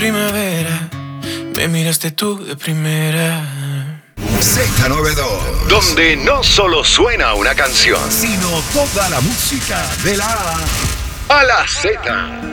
primavera, me miraste tú de primera. Z92, donde no solo suena una canción, sino toda la música de la A a la Z.